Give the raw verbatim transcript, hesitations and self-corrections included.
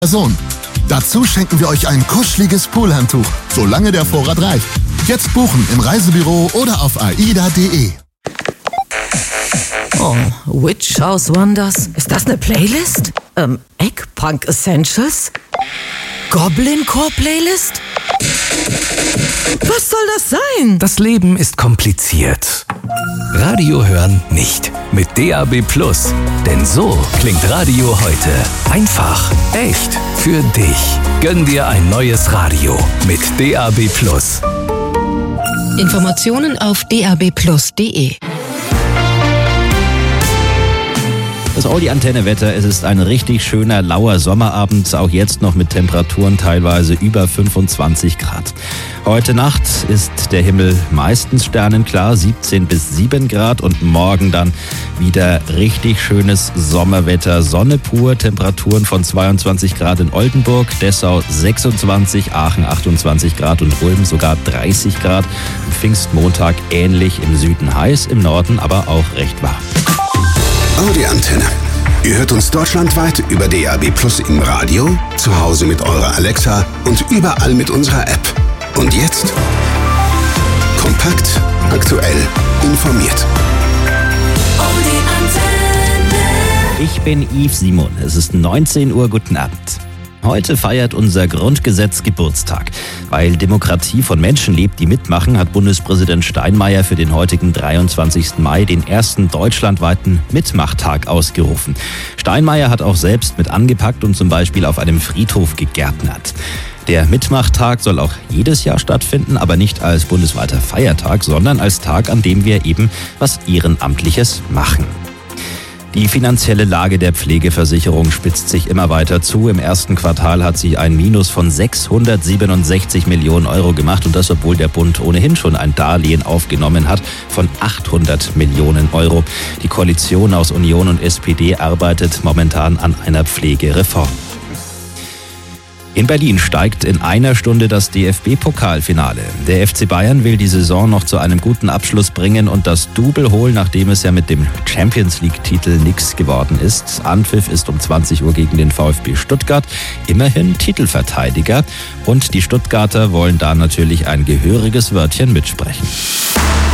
Person. Dazu schenken wir euch ein kuscheliges Poolhandtuch, solange der Vorrat reicht. Jetzt buchen im Reisebüro oder auf aida punkt de. Oh, Witch House Wonders. Ist das eine Playlist? Ähm, Eggpunk Essentials? Goblin Core Playlist? Was soll das sein? Das Leben ist kompliziert. Radio hören nicht. Mit D A B Plus. Denn so klingt Radio heute. Einfach, echt, für dich. Gönn dir ein neues Radio mit D A B Plus. Informationen auf d a b plus punkt de. Das Audi-Antenne-Wetter, es ist ein richtig schöner, lauer Sommerabend, auch jetzt noch mit Temperaturen teilweise über fünfundzwanzig Grad. Heute Nacht ist der Himmel meistens sternenklar, siebzehn bis sieben Grad und morgen dann wieder richtig schönes Sommerwetter, Sonne pur, Temperaturen von zweiundzwanzig Grad in Oldenburg, Dessau sechsundzwanzig, Aachen achtundzwanzig Grad und Ulm sogar dreißig Grad. Am Pfingstmontag ähnlich, im Süden heiß, im Norden aber auch recht warm. Audi-Antenne. Ihr hört uns deutschlandweit über D A B Plus im Radio, zu Hause mit eurer Alexa und überall mit unserer App. Und jetzt kompakt, aktuell, informiert. Ich bin Yves Simon. Es ist neunzehn Uhr. Guten Abend. Heute feiert unser Grundgesetz Geburtstag. Weil Demokratie von Menschen lebt, die mitmachen, hat Bundespräsident Steinmeier für den heutigen dreiundzwanzigsten Mai den ersten deutschlandweiten Mitmachtag ausgerufen. Steinmeier hat auch selbst mit angepackt und zum Beispiel auf einem Friedhof gegärtnert. Der Mitmachtag soll auch jedes Jahr stattfinden, aber nicht als bundesweiter Feiertag, sondern als Tag, an dem wir eben was Ehrenamtliches machen. Die finanzielle Lage der Pflegeversicherung spitzt sich immer weiter zu. Im ersten Quartal hat sie ein Minus von sechshundertsiebenundsechzig Millionen Euro gemacht und das, obwohl der Bund ohnehin schon ein Darlehen aufgenommen hat von achthundert Millionen Euro. Die Koalition aus Union und S P D arbeitet momentan an einer Pflegereform. In Berlin steigt in einer Stunde das D F B-Pokalfinale. Der F C Bayern will die Saison noch zu einem guten Abschluss bringen und das Double holen, nachdem es ja mit dem Champions-League-Titel nix geworden ist. Anpfiff ist um zwanzig Uhr gegen den VfB Stuttgart, immerhin Titelverteidiger. Und die Stuttgarter wollen da natürlich ein gehöriges Wörtchen mitsprechen.